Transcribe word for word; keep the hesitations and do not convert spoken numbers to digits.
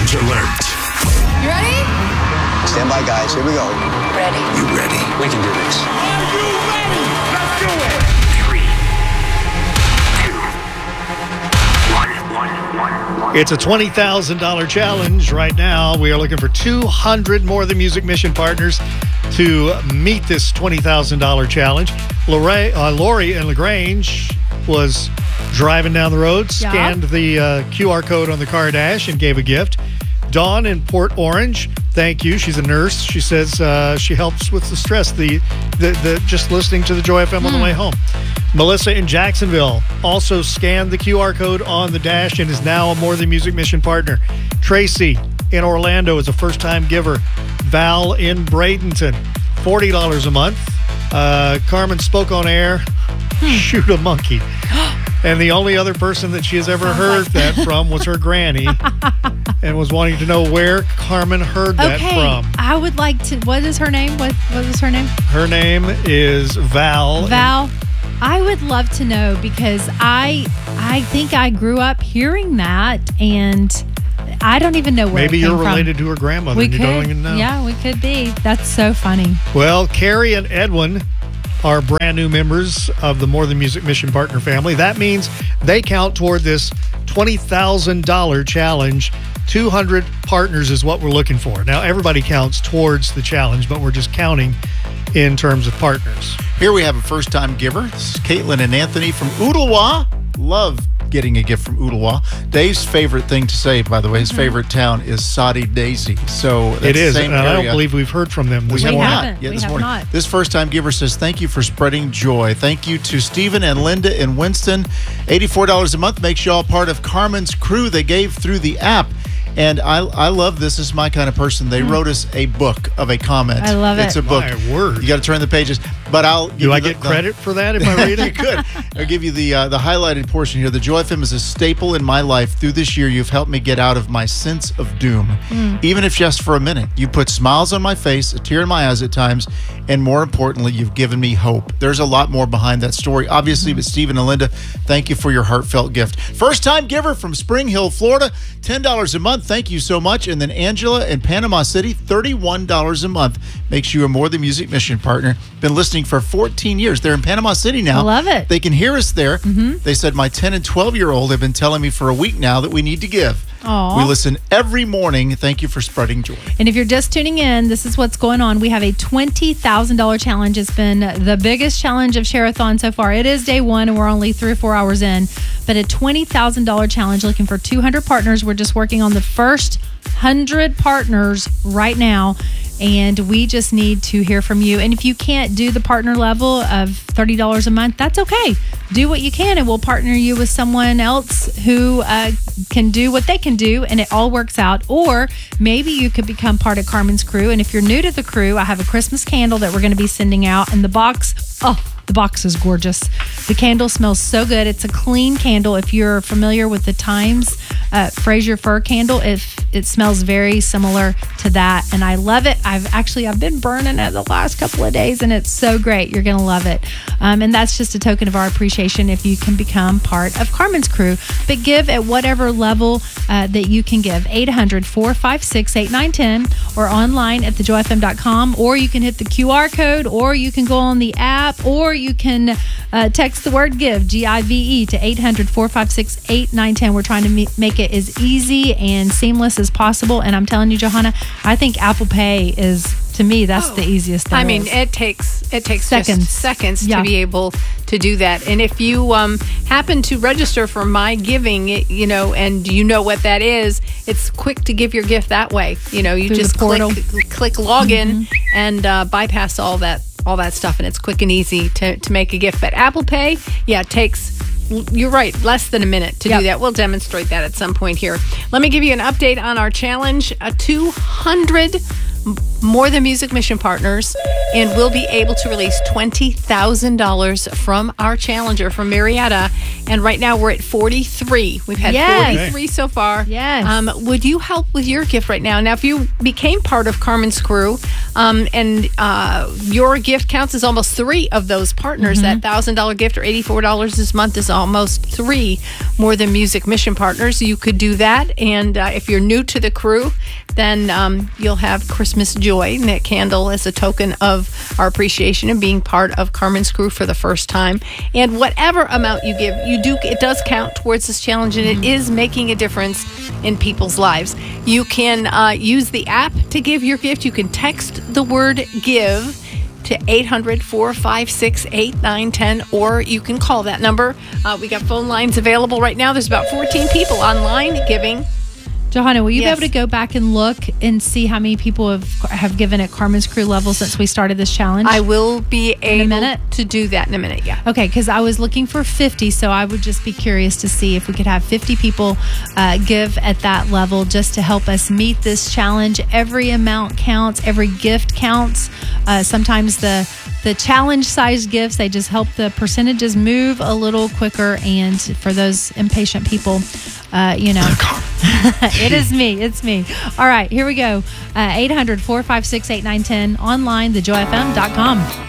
Challenge alert. You ready? Stand by, guys. Here we go. Ready. You ready? We can do this. Are you ready? Let's do it. Three, two, one, one, one, one. It's a twenty thousand dollars challenge right now. We are looking for two hundred More Than Music mission partners to meet this twenty thousand dollars challenge. Lori, uh, Lori in LaGrange was driving down the road, Yeah. scanned the uh, Q R code on the car dash and gave a gift. Dawn in Port Orange, thank you. She's a nurse. She says uh, she helps with the stress, the, the, the just listening to the Joy F M on the way home. Melissa in Jacksonville also scanned the Q R code on the dash and is now a More Than Music mission partner. Tracy in Orlando is a first-time giver. Val in Bradenton, forty dollars a month. Uh, Carmen spoke on air. Shoot a monkey. And the only other person that she has ever Sounds heard like- that from was her granny and was wanting to know where Carmen heard that Okay, from. I would like to. What is her name? What What is her name? Her name is Val. Val. I would love to know because I I think I grew up hearing that, and I don't even know where. Maybe it came you're from. related to her grandmother We and you could, don't even know. yeah, we could be. That's so funny. Well, Carrie and Edwin are brand new members of the More Than Music Mission Partner family. That means they count toward this twenty thousand dollars challenge. two hundred partners is what we're looking for. Now, everybody counts towards the challenge, but we're just counting in terms of partners. Here we have a first-time giver. This is Caitlin and Anthony from Ooltewah. Love getting a gift from Ooltewah. Dave's favorite thing to say, by the way, his favorite town is Saudi Daisy. So that's It the is, same and I don't area. believe we've heard from them this We have We morning. not. haven't. Yeah, We this have morning. not. This first-time giver says, thank you for spreading joy. Thank you to Stephen and Linda in Winston. eighty-four dollars a month makes you all part of Carmen's crew they gave through the app. And I I love this. This is my kind of person. They wrote us a book of a comment. I love It's it. a book. My word. You got to turn the pages. But I'll give Do you I the- get the- credit for that if I read you it? could. I'll give you the uh, the highlighted portion here. The Joy F M is a staple in my life. Through this year, you've helped me get out of my sense of doom. Even if just for a minute. You put smiles on my face, a tear in my eyes at times, and more importantly, you've given me hope. There's a lot more behind that story, obviously, but Stephen and Linda, thank you for your heartfelt gift. First-time giver from Spring Hill, Florida, ten dollars a month. Thank you so much. And then Angela in Panama City, thirty-one dollars a month. Makes you a More Than Music mission partner. Been listening for fourteen years. They're in Panama City now. I love it. They can hear us there. They said my ten and twelve-year-old have been telling me for a week now that we need to give. Aw. We listen every morning. Thank you for spreading joy. And if you're just tuning in, this is what's going on. We have a twenty thousand dollars challenge. It's been the biggest challenge of Share-a-thon so far. It is day one, and we're only three or four hours in. But a twenty thousand dollars challenge looking for two hundred partners. We're just working on the first one hundred partners right now. And we just need to hear from you. And if you can't do the partner level of thirty dollars a month, that's okay. Do what you can, and we'll partner you with someone else who uh, can do what they can do, and it all works out. Or maybe you could become part of Carmen's crew. And if you're new to the crew, I have a Christmas candle that we're going to be sending out. And the box, oh, the box is gorgeous. The candle smells so good. It's a clean candle. If you're familiar with the Times uh, Fraser Fir candle, if it smells very similar to that, and I love it. I've actually I've been burning it the last couple of days, and it's so great. You're gonna love it, um, and that's just a token of our appreciation if you can become part of Carmen's crew. But give at whatever level uh, that you can give. eight hundred, four five six, eight nine one zero or online at the joy f m dot com, or you can hit the Q R code, or you can go on the app, or you can uh, text the word give, G I V E, to eight hundred, four five six, eight nine one zero. We're trying to me- make it as easy and seamless as possible. And I'm telling you, Johanna, I think Apple Pay is, to me, that's the easiest thing. I mean, it takes it takes Seconds. just seconds Yeah. to be able to do that. And if you um, happen to register for My Giving, it- you know, and you know what that is, it's quick to give your gift that way. You know, you Through the just click portal. click login and uh, bypass all that all that stuff, and it's quick and easy to, to make a gift. But Apple Pay, yeah, it takes. You're right, less than a minute to Yep. do that. We'll demonstrate that at some point here. Let me give you an update on our challenge. A two hundred More Than Music mission partners, and we'll be able to release twenty thousand dollars from our challenger, from Marietta. And right now we're at forty-three. We've had Yes. forty-three so far. Yes. Um, would you help with your gift right now? Now, if you became part of Carmen's crew, um, and uh, your gift counts as almost three of those partners, that one thousand dollars gift or eighty-four dollars this month is almost three More Than Music mission partners. You could do that. And uh, if you're new to the crew, then um, you'll have Christmas Joy, Knit Candle, as a token of our appreciation and being part of Carmen's crew for the first time. And whatever amount you give, you do it does count towards this challenge, and it is making a difference in people's lives. You can uh, use the app to give your gift. You can text the word GIVE to eight hundred, four five six, eight nine one zero, or you can call that number. Uh, we got phone lines available right now. There's about fourteen people online giving. Johanna, will you Yes. be able to go back and look and see how many people have have given at Carmen's crew level since we started this challenge? I will be able minute? to do that in a minute, yeah. Okay, because I was looking for fifty, so I would just be curious to see if we could have fifty people uh, give at that level just to help us meet this challenge. Every amount counts, every gift counts. Uh, sometimes the the challenge size gifts, they just help the percentages move a little quicker. And for those impatient people, uh, you know, it is me. It's me. All right, here we go. Uh, eight hundred, four five six, eight nine one zero, online, the joy f m dot com.